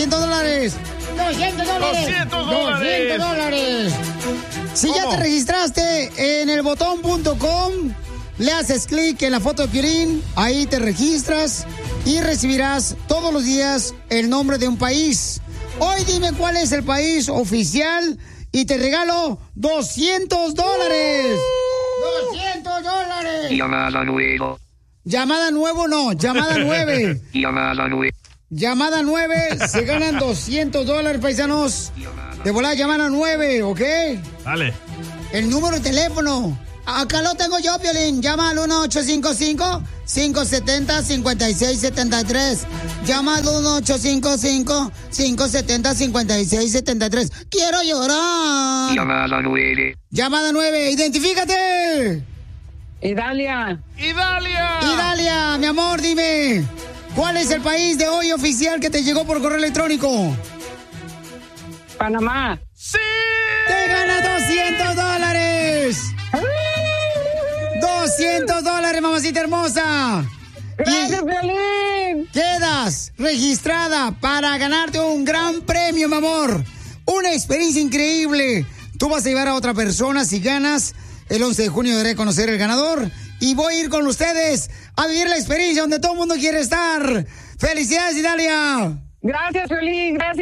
200 dólares. 200 dólares. 200 dólares. 200 dólares. Si ya te registraste en elbotón.com, le haces clic en la foto de Piolín, ahí te registras y recibirás todos los días el nombre de un país. Hoy dime cuál es el país oficial y te regalo 200 dólares. 200 dólares. Llamada nuevo. Llamada nuevo no, llamada 9. Llamada nuevo. Llamada 9, se ganan 200 dólares, paisanos. De volada, llamada 9, ¿ok? Dale. El número de teléfono. Acá lo tengo yo, Piolín. Llama al 1-855-570-5673. Llama al 1-855-570-5673. ¡Quiero llorar! Llamada 9. Llamada 9, identifícate. Idalia. ¡Idalia! Idalia, mi amor, dime. ¿Cuál es el país de hoy oficial que te llegó por correo electrónico? Panamá. ¡Sí! ¡Te ganas 200 dólares! 200 dólares, mamacita hermosa. ¡Gracias, Piolín! Quedas registrada para ganarte un gran premio, mi amor. Una experiencia increíble. Tú vas a llevar a otra persona si ganas. El 11 de junio daré a conocer el ganador. Y voy a ir con ustedes a vivir la experiencia donde todo el mundo quiere estar. ¡Felicidades, Idalia! Gracias, Piolín, gracias.